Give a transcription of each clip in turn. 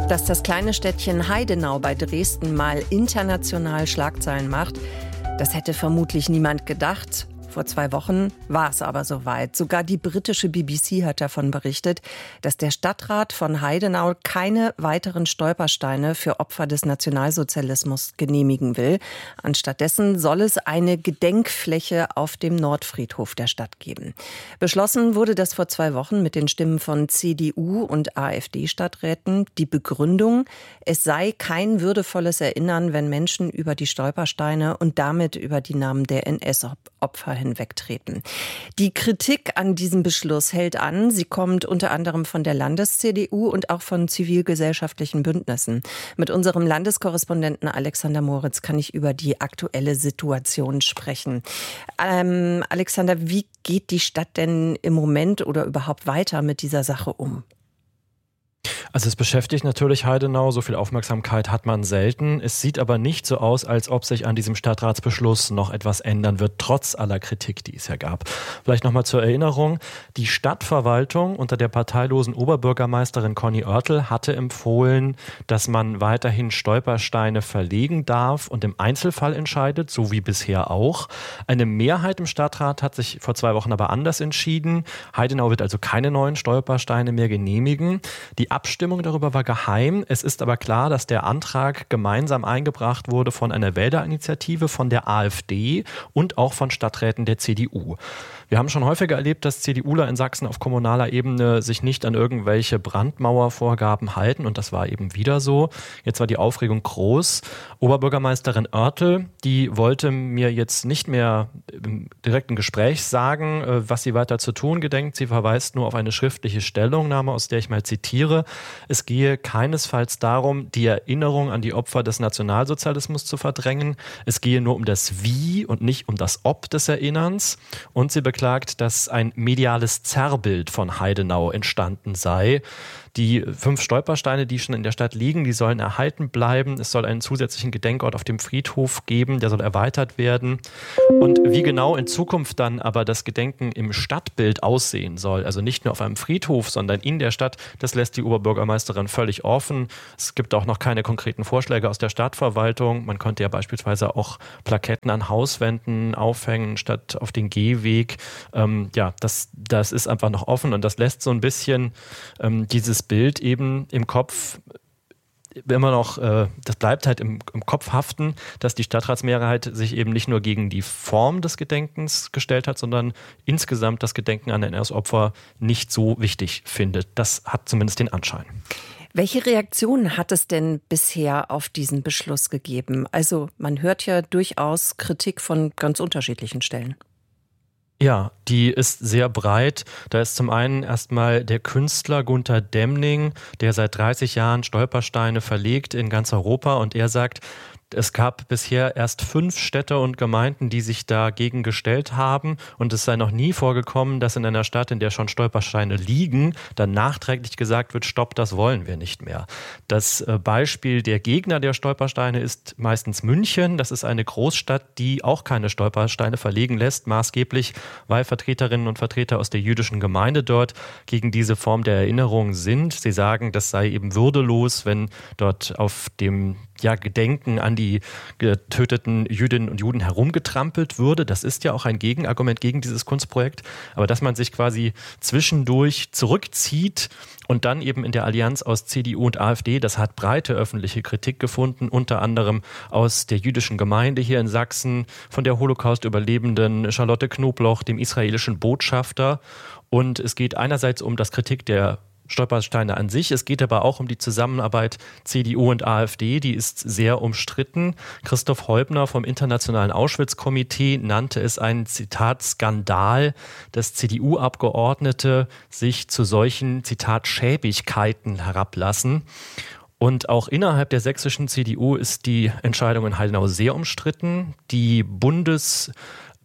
Dass das kleine Städtchen Heidenau bei Dresden mal international Schlagzeilen macht, das hätte vermutlich niemand gedacht. Vor 2 Wochen war es aber soweit. Sogar die britische BBC hat davon berichtet, dass der Stadtrat von Heidenau keine weiteren Stolpersteine für Opfer des Nationalsozialismus genehmigen will. Anstattdessen soll es eine Gedenkfläche auf dem Nordfriedhof der Stadt geben. Beschlossen wurde das vor 2 Wochen mit den Stimmen von CDU und AfD-Stadträten. Die Begründung: Es sei kein würdevolles Erinnern, wenn Menschen über die Stolpersteine und damit über die Namen der NS-Opfer hinwegtreten. Die Kritik an diesem Beschluss hält an. Sie kommt unter anderem von der Landes-CDU und auch von zivilgesellschaftlichen Bündnissen. Mit unserem Landeskorrespondenten Alexander Moritz kann ich über die aktuelle Situation sprechen. Alexander, wie geht die Stadt denn im Moment oder überhaupt weiter mit dieser Sache um? Also es beschäftigt natürlich Heidenau, so viel Aufmerksamkeit hat man selten. Es sieht aber nicht so aus, als ob sich an diesem Stadtratsbeschluss noch etwas ändern wird, trotz aller Kritik, die es ja gab. Vielleicht nochmal zur Erinnerung: Die Stadtverwaltung unter der parteilosen Oberbürgermeisterin Conny Oertel hatte empfohlen, dass man weiterhin Stolpersteine verlegen darf und im Einzelfall entscheidet, so wie bisher auch. Eine Mehrheit im Stadtrat hat sich vor 2 Wochen aber anders entschieden. Heidenau wird also keine neuen Stolpersteine mehr genehmigen. Die Abstimmung darüber war geheim. Es ist aber klar, dass der Antrag gemeinsam eingebracht wurde von einer Wählerinitiative, von der AfD und auch von Stadträten der CDU. Wir haben schon häufiger erlebt, dass CDUler in Sachsen auf kommunaler Ebene sich nicht an irgendwelche Brandmauervorgaben halten, und das war eben wieder so. Jetzt war die Aufregung groß. Oberbürgermeisterin Oertel, die wollte mir jetzt nicht mehr im direkten Gespräch sagen, was sie weiter zu tun gedenkt. Sie verweist nur auf eine schriftliche Stellungnahme, aus der ich mal zitiere: Es gehe keinesfalls darum, die Erinnerung an die Opfer des Nationalsozialismus zu verdrängen. Es gehe nur um das Wie und nicht um das Ob des Erinnerns. Und sie beklagt, dass ein mediales Zerrbild von Heidenau entstanden sei. Die 5 Stolpersteine, die schon in der Stadt liegen, die sollen erhalten bleiben. Es soll einen zusätzlichen Gedenkort auf dem Friedhof geben, der soll erweitert werden. Und wie genau in Zukunft dann aber das Gedenken im Stadtbild aussehen soll, also nicht nur auf einem Friedhof, sondern in der Stadt, das lässt die Oberbürgermeisterin völlig offen. Es gibt auch noch keine konkreten Vorschläge aus der Stadtverwaltung. Man könnte ja beispielsweise auch Plaketten an Hauswänden aufhängen statt auf den Gehweg. Das ist einfach noch offen, und das lässt so ein bisschen dieses Bild eben im Kopf immer noch, das bleibt halt im Kopf haften, dass die Stadtratsmehrheit sich eben nicht nur gegen die Form des Gedenkens gestellt hat, sondern insgesamt das Gedenken an NS-Opfer nicht so wichtig findet. Das hat zumindest den Anschein. Welche Reaktionen hat es denn bisher auf diesen Beschluss gegeben? Also man hört ja durchaus Kritik von ganz unterschiedlichen Stellen. Ja, die ist sehr breit. Da ist zum einen erstmal der Künstler Gunter Demning, der seit 30 Jahren Stolpersteine verlegt in ganz Europa, und er sagt, es gab bisher erst 5 Städte und Gemeinden, die sich dagegen gestellt haben, und es sei noch nie vorgekommen, dass in einer Stadt, in der schon Stolpersteine liegen, dann nachträglich gesagt wird: Stopp, das wollen wir nicht mehr. Das Beispiel der Gegner der Stolpersteine ist meistens München. Das ist eine Großstadt, die auch keine Stolpersteine verlegen lässt, maßgeblich, weil Vertreterinnen und Vertreter aus der jüdischen Gemeinde dort gegen diese Form der Erinnerung sind. Sie sagen, das sei eben würdelos, wenn dort auf dem Gedenken an die getöteten Jüdinnen und Juden herumgetrampelt würde. Das ist ja auch ein Gegenargument gegen dieses Kunstprojekt. Aber dass man sich quasi zwischendurch zurückzieht und dann eben in der Allianz aus CDU und AfD, das hat breite öffentliche Kritik gefunden, unter anderem aus der jüdischen Gemeinde hier in Sachsen, von der Holocaust-Überlebenden Charlotte Knobloch, dem israelischen Botschafter. Und es geht einerseits um das Kritik der Stolpersteine an sich. Es geht aber auch um die Zusammenarbeit CDU und AfD, die ist sehr umstritten. Christoph Heubner vom Internationalen Auschwitz-Komitee nannte es einen, Zitat, Skandal, dass CDU-Abgeordnete sich zu solchen, Zitat, Schäbigkeiten herablassen. Und auch innerhalb der sächsischen CDU ist die Entscheidung in Heidenau sehr umstritten. Die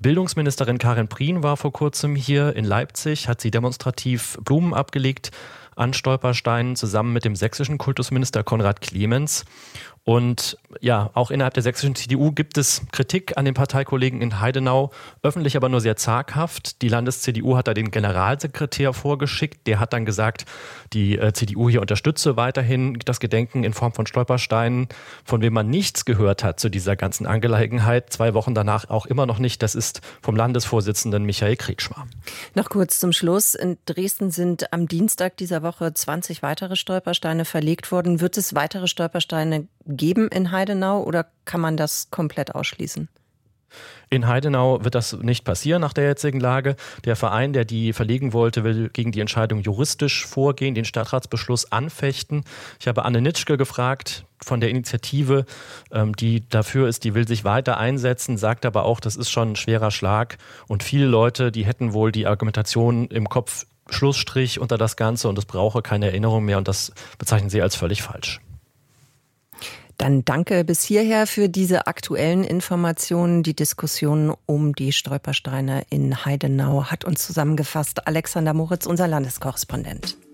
Bildungsministerin Karin Prien war vor kurzem hier in Leipzig, hat sie demonstrativ Blumen abgelegt an Stolpersteinen zusammen mit dem sächsischen Kultusminister Konrad Clemens. Und ja, auch innerhalb der sächsischen CDU gibt es Kritik an den Parteikollegen in Heidenau, öffentlich aber nur sehr zaghaft. Die Landes-CDU hat da den Generalsekretär vorgeschickt. Der hat dann gesagt, die CDU hier unterstütze weiterhin das Gedenken in Form von Stolpersteinen, von wem man nichts gehört hat zu dieser ganzen Angelegenheit. 2 Wochen danach auch immer noch nicht. Das ist vom Landesvorsitzenden Michael Kretschmer. Noch kurz zum Schluss. In Dresden sind am Dienstag dieser Woche 20 weitere Stolpersteine verlegt worden. Wird es weitere Stolpersteine geben in Heidenau oder kann man das komplett ausschließen? In Heidenau wird das nicht passieren nach der jetzigen Lage. Der Verein, der die verlegen wollte, will gegen die Entscheidung juristisch vorgehen, den Stadtratsbeschluss anfechten. Ich habe Anne Nitschke gefragt von der Initiative, die dafür ist, die will sich weiter einsetzen, sagt aber auch, das ist schon ein schwerer Schlag. Und viele Leute, die hätten wohl die Argumentation im Kopf, Schlussstrich unter das Ganze und es brauche keine Erinnerung mehr und das bezeichnen sie als völlig falsch. Dann danke bis hierher für diese aktuellen Informationen. Die Diskussion um die Stolpersteine in Heidenau hat uns zusammengefasst Alexander Moritz, unser Landeskorrespondent.